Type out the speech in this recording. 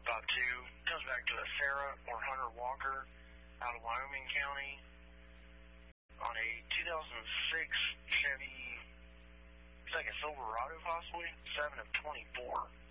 about 2. Comes back to a Sarah or Hunter Walker out of Wyoming County on a 2006 Chevy, it's like a Silverado possibly, 7 of 24.